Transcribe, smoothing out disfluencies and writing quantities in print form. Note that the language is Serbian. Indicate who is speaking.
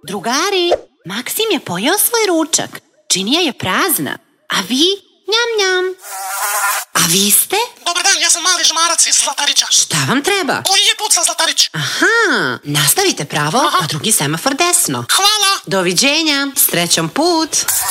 Speaker 1: Drugari, Maksim je pojeo svoj ručak. Činija je prazna. A vi? Njam, njam. A vi ste?
Speaker 2: Dobar dan, ja sam mali žmarac iz Zlatarića.
Speaker 1: Šta vam treba?
Speaker 2: Koji je put za Zlatarić?
Speaker 1: Aha, nastavite pravo, pa drugi semafor desno.
Speaker 2: Hvala.
Speaker 1: Doviđenja, srećom put.